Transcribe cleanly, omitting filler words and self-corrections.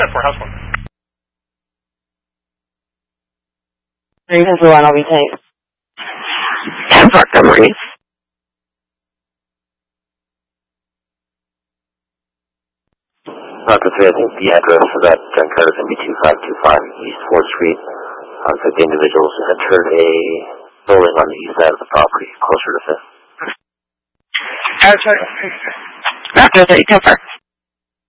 set for house one. Reasons for one, I'll be safe. Fuck the Marines. Dr. 3, I think the address for that gun card is going to be 2525 East 4th Street. Looks like the individuals entered a building on the east side of the property, closer to 5th. Dr. 3, confirm.